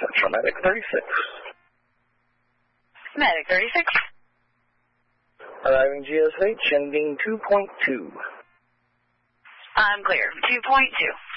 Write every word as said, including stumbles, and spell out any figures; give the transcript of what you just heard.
Central Medic thirty-six. Medic thirty-six. Arriving G S H, ending two point two. I'm clear. two point two.